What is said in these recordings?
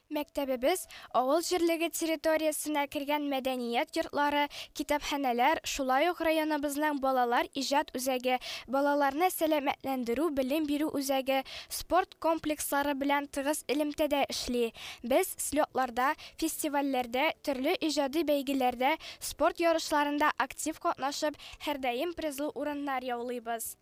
Мәктәбебез авыл җирлеге территориясенә кергән мәдәният йортлары, китапханәләр, шулай ук районыбызның балалар иҗат үзәге, балаларны сәламәтләндерү, белем бирү үзәге, спорт комплекслары белән тыгыз элемтәдә эшли. Без слетларда, фестивальләрдә, төрле иҗади бәйгеләрдә, спорт ярышларында актив катнашып, һәрдаим призлы урыннар яулыйбыз.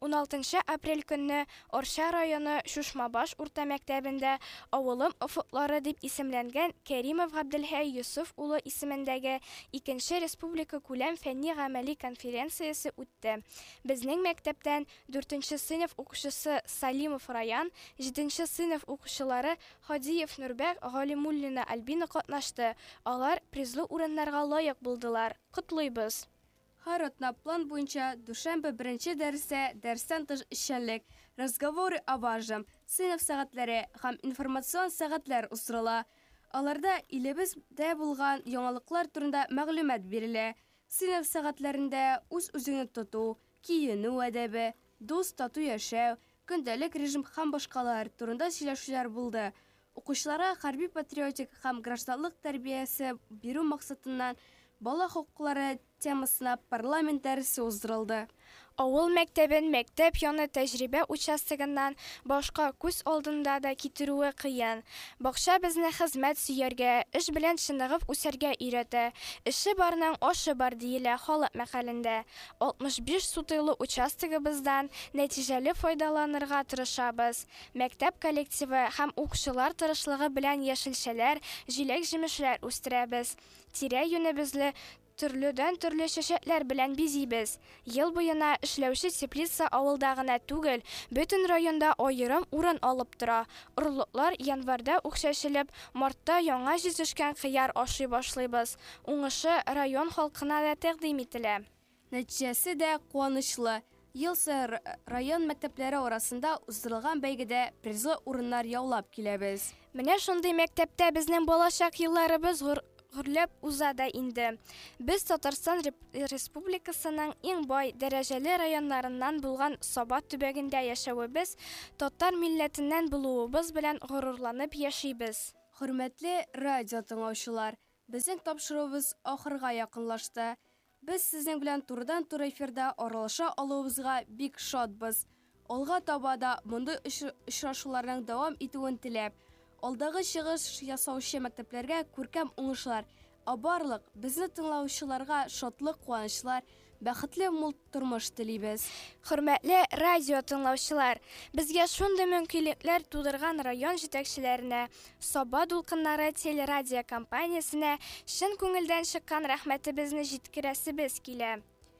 16 апрель көнне Орча районы Шушмабаш урта мәктәбендә авылым офыклары дип исемләнгән Кәримов Габделхәй Йосыф улы исемендәге 2нче республика күләм фәнни-гамәли конференциясе үтте. Безнең мәктәптән 4нче сыйныф укучысы Салимов Раян, 7нче сыйныф укучылары Ходиев Нурбәк, Галимуллина Альбина катнашты. Алар призлы урыннарга лаек булдылар. Котлыйбыз! Һәр атна план буенча дүшәмбе беренче дәрестә дәрестән тыш эшчәнлек, разговоры о важном, сыйныф сәгатьләре һәм информацион сәгатьләр уздырыла. Аларда илебездә булган яңалыклар турында мәгълүмат бирелә. Сыйныф сәгатьләрендә үз-үзеңне тоту, киенү әдәбе, дус тату яшәү, көндәлек режим һәм башкалар турында сөйләшүләр булды. Укучыларга хәрби-патриотик һәм гражданлык тәрбиясе бирү максатыннан бала хокуклары темасына парламент дәресе уздырылды. Авыл мәктәбен мәктәп яны тәҗрибә участогыннан башка күз алдында да китерүе кыен. Бакча безне хезмәт сөяргә, эш белән чыныгып үсәргә өйрәтә. Эше барның ашы бар диелә халык мәкалендә. 65 сутыйлы участогыбыздан нәтиҗәле файдаланырга тырышабыз. Мәктәп коллективы һәм укучылар тырышлыгы белән яшелчәләр, җиләк-җимешләр үстерәбез. Тирә-юнебезне төрледән-төрле чәчәкләр белән бизибез. Ел буена эшләүче теплица авылда гына түгел, бөтен районда аерым урын алып тора. Орлыклар январьда ук чәчелеп, мартта яңа җитешкән кыяр ашый башлыйбыз. Уңышы район халкына да тәкъдим ителә. Нәтиҗәсе дә куанычлы. Ел саен район мәктәпләре арасында уздырылган бәйгедә призлы урыннар яулап киләбез. Менә шундый мәктәптә безнең балачак елларыбыз гөрләп уза да инде. Без Татарстан Республикасының иң бай дәрәҗәле районнарыннан булган Сабат төбәгендә яшәвебез, татар милләтеннән булуыбыз белән горурланып яшибез. Хөрмәтле радио тыңлаучылар, безнең тапшыруыбыз ахырга якынлашты. Без сезнең белән турыдан-туры эфирда аралаша алуыбызга бик шатбыз. Алга таба да мондый очрашуларның дәвам итүен теләп, алдагы чыгыш ясаучы мәктәпләргә күркәм уңышлар, барлык безне тыңлаучыларга шатлык, куанычлар, бәхетле мул тормыш телибез. Хөрмәтле радио тыңлаучылар, безгә шундый мөмкинлекләр тудырган район җитәкчеләренә, Саба дулкыннары телерадио компаниясенә чын күңелдән чыккан рәхмәтебезне җиткерәсебез килә.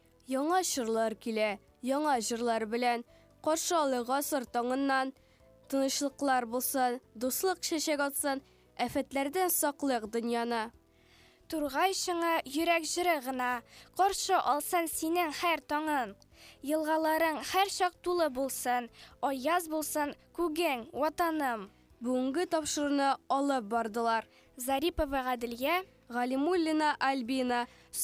Яңа чорлар килә, яңа җырлар белән каршы алыйк гасыр таңыннан. Тынычлыклар булсын, дуслык чәчәк атсын, афәтләрдән саклыйк дөньяны. Тургай шыңа йөрәк җыры гына, каршы алсын синең һәр таңын. Елгаларың һәр чак тулы булсын, аяз булсын күгең, ватаным. Бүгенге тапшыруны алып бардылар. Зарипова Гадилия, Галимуллина Альбина,